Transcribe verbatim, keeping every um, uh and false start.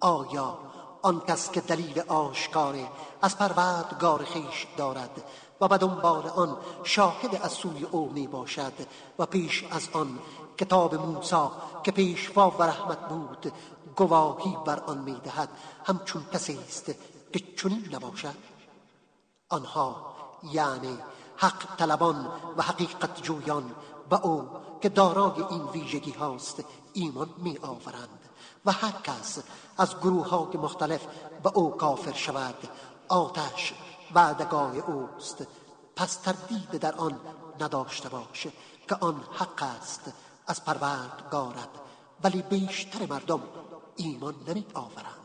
آیا آن کس که دلیل آشکاره از پروردگار خویش دارد و به دنبال آن شاهد از سوی او می باشد و پیش از آن کتاب موسی که پیشوا و رحمت بود گواهی بر آن می دهد همچون کسی است که چنین نباشد؟ آنها یعنی حق طلبان و حقیقت جویان به او که دارای این ویژگی هاست ایمان می آورند و هر کس از گروه های مختلف به او کافر شود آتش وعدگاه اوست. پس تردید در آن نداشته باش که آن حق است از پروردگارت، ولی بیشتر مردم ایمان نمی آورند.